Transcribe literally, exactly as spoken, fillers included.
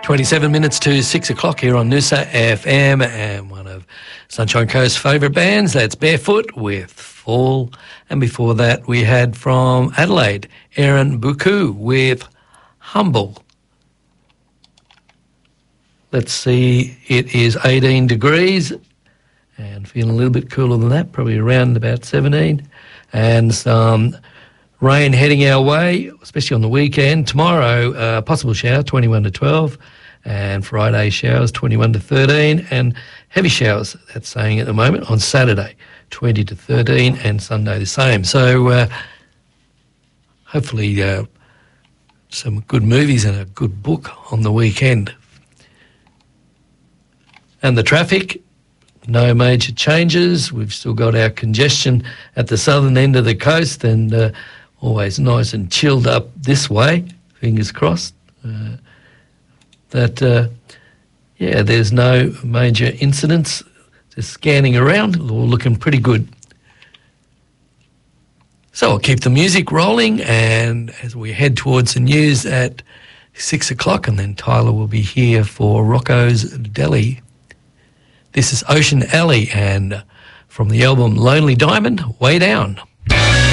twenty-seven minutes to six o'clock here on Noosa F M, and one of Sunshine Coast's favourite bands, that's Barefoot with Fall. And before that we had from Adelaide, Aaron Buku with Humble. Let's see, it is eighteen degrees and feeling a little bit cooler than that, probably around about seventeen. And some rain heading our way, especially on the weekend. Tomorrow, uh, possible shower, twenty-one to twelve. And Friday showers, twenty-one to thirteen. And heavy showers, that's saying at the moment, on Saturday, twenty to thirteen. And Sunday the same. So uh, hopefully uh, some good movies and a good book on the weekend. And the traffic, no major changes. We've still got our congestion at the southern end of the coast, and uh, always nice and chilled up this way, fingers crossed. Uh, that, uh, yeah, there's no major incidents. Just scanning around, all looking pretty good. So I'll keep the music rolling, and as we head towards the news at six o'clock, and then Tyler will be here for Rocco's Deli. This is Ocean Alley, and from the album Lonely Diamond, Way Down.